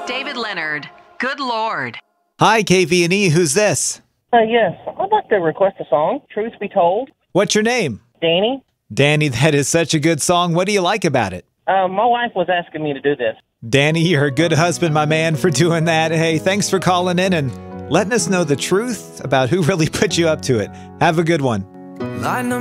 David Leonard. Good Lord. Hi, KV&E. Who's this? Yes, I'd like to request a song, Truth Be Told. What's your name? Danny. Danny, that is such a good song. What do you like about it? My wife was asking me to do this. Danny, you're a good husband, my man, for doing that. Hey, thanks for calling in and letting us know the truth about who really put you up to it. Have a good one.